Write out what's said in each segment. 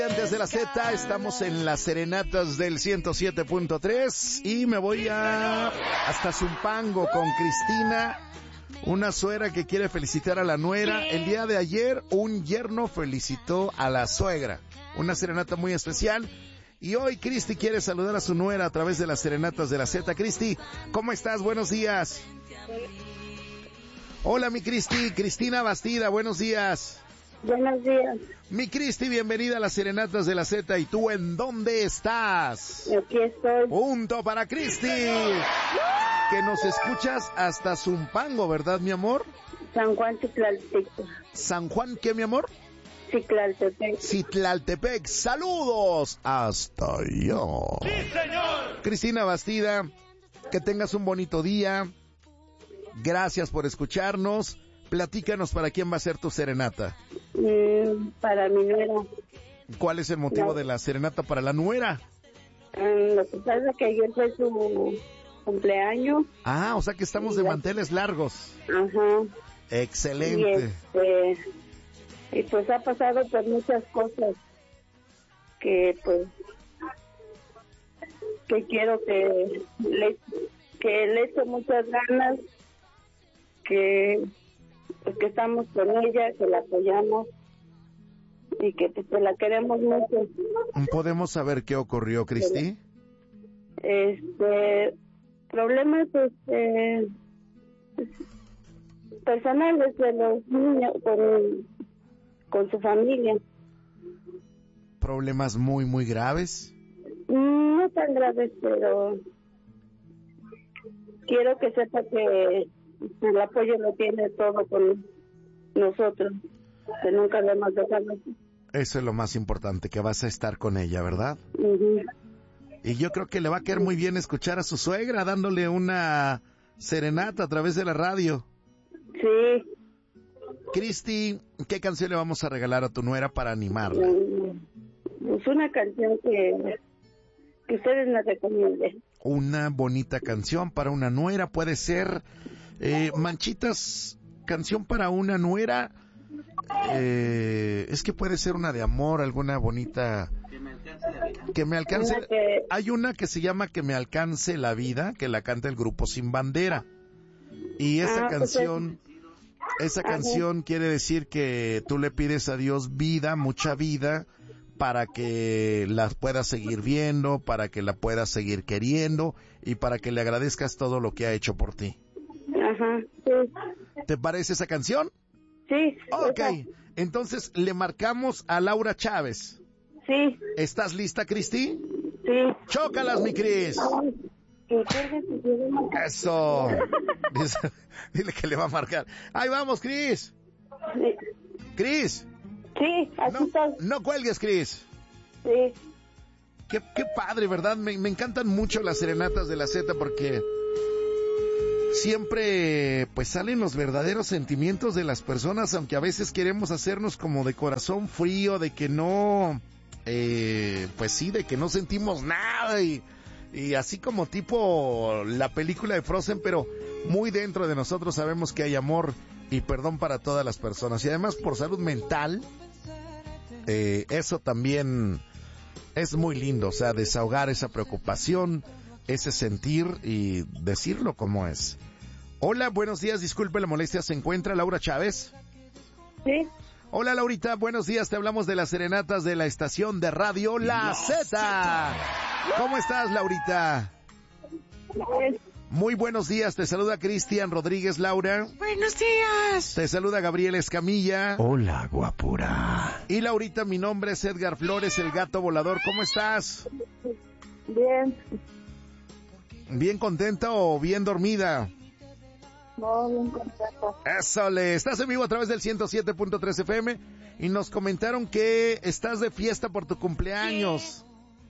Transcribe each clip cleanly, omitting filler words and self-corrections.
Antes de la Z, estamos en las serenatas del 107.3 y me voy hasta Zumpango con Cristina, una suegra que quiere felicitar a la nuera. El día de ayer un yerno felicitó a la suegra, una serenata muy especial. Y hoy Cristi quiere saludar a su nuera a través de las serenatas de la Z. Cristi, ¿cómo estás? Buenos días. Hola mi Cristi, Cristina Bastida, buenos días. Buenos días. Mi Cristi, bienvenida a las serenatas de la Z. ¿Y tú en dónde estás? Aquí estoy. Punto para Cristi, que nos escuchas hasta Zumpango, ¿verdad, mi amor? San Juan Citlaltepec. ¿San Juan qué, mi amor? Citlaltepec. Citlaltepec. Saludos hasta allá. ¡Sí, señor! Cristina Bastida, que tengas un bonito día. Gracias por escucharnos. Platícanos para quién va a ser tu serenata. Para mi nuera. ¿Cuál es el motivo de la serenata para la nuera? Lo que pasa es que ayer fue su cumpleaños. Ah, o sea que estamos de manteles largos. Ajá. Excelente. Y pues ha pasado por muchas cosas que pues que quiero que le eche muchas ganas, que estamos con ella, que la apoyamos y que pues la queremos mucho. ¿Podemos saber qué ocurrió, Cristi? Problemas personales de los niños con su familia. ¿Problemas muy, muy graves? No tan graves, pero quiero que sepa que el apoyo lo tiene todo con nosotros, que nunca le hemos dejado. Eso es lo más importante, que vas a estar con ella, ¿verdad? Uh-huh. Y yo creo que le va a caer muy bien escuchar a su suegra dándole una serenata a través de la radio. Sí. Cristi, ¿qué canción le vamos a regalar a tu nuera para animarla? Pues una canción que ustedes me recomienden. Una bonita canción para una nuera puede ser, Manchitas, canción para una nuera, es que puede ser una de amor, alguna bonita. Que me alcance. Hay una que se llama Que me alcance la vida, que la canta el grupo Sin Bandera. Y esa canción, canción quiere decir que tú le pides a Dios vida, mucha vida, para que la puedas seguir viendo, para que la puedas seguir queriendo y para que le agradezcas todo lo que ha hecho por ti. Ajá, sí. ¿Te parece esa canción? Sí. Ok, entonces le marcamos a Laura Chávez. Sí. ¿Estás lista, Cristi? Sí. ¡Chócalas, mi Cris! Eso. Dile que le va a marcar. Ahí vamos, Cris. Sí. Cris. Sí, aquí estás. No cuelgues, Cris. Sí. Qué padre, ¿verdad? Me encantan mucho las serenatas de la Z porque siempre pues salen los verdaderos sentimientos de las personas, aunque a veces queremos hacernos como de corazón frío, de que no, pues sí, de que no sentimos nada y así como tipo la película de Frozen, pero muy dentro de nosotros sabemos que hay amor y perdón para todas las personas. Y además por salud mental, eso también es muy lindo, o sea, desahogar esa preocupación, ese sentir y decirlo como es. Hola, buenos días, disculpe la molestia, ¿se encuentra Laura Chávez? Sí. Hola Laurita, buenos días, te hablamos de las serenatas de la estación de radio La Z. ¿Cómo estás, Laurita? Bien. Muy buenos días, te saluda Cristian Rodríguez, Laura. Buenos días. Te saluda Gabriel Escamilla. Hola, guapura. Y Laurita, mi nombre es Edgar Flores, el gato volador. ¿Cómo estás? Bien. ¿Bien contenta o bien dormida? No, bien contento. Eso, estás en vivo a través del 107.3 FM y nos comentaron que estás de fiesta por tu cumpleaños.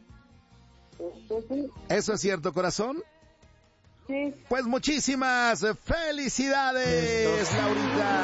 Sí. ¿Eso es cierto, corazón? Sí. Pues muchísimas felicidades, Laurita.